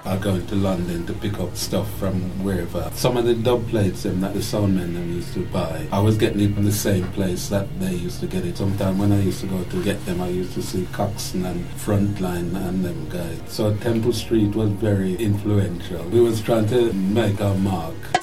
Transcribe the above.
or going to London to pick up stuff from wherever. Some of the dub plates that the soundmen them used to buy, I was getting it from the same place that they used to get it. Sometimes when I used to go to get them, I used to see Coxsone and Frontline and them guys. So Temple Street was very influential. We was trying to make our mark.